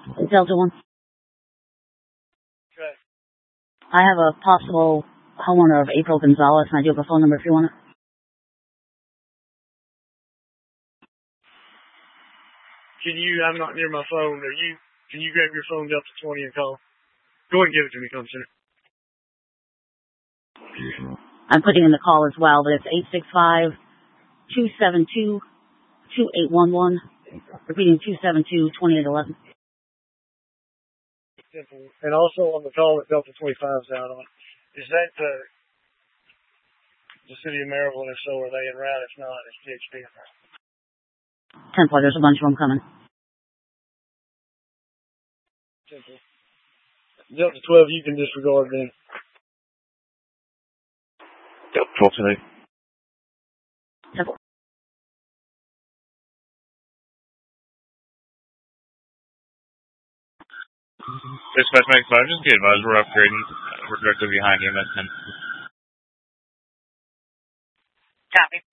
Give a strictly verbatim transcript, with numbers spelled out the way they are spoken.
Delta one. Okay. I have a possible homeowner of April Gonzalez, and I do have a phone number if you want it. Can you, I'm not near my phone, are you, can you grab your phone Delta twenty and call? Go ahead and give it to me, come sir. I'm putting in the call as well, but it's eight six five, two seven two, two eight one one. Repeating two seven two, two eight one one. Simple. And also on the call that Delta twenty-five is out on, is that the, the city of Maryville? If so, are they en route? If not, it's T H P. ten four, there's a bunch of them coming. Simple. Delta twelve, you can disregard then. Delta twelve today. Simple. Dispatch Max five, just be advised, we're upgrading. We're directly behind you, that's ten. Copy.